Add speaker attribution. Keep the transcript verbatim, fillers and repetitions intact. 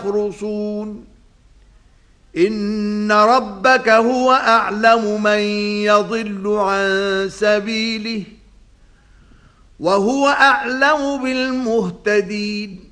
Speaker 1: يخرصون إن ربك هو أعلم من يضل عن سبيله وهو أعلم بالمهتدين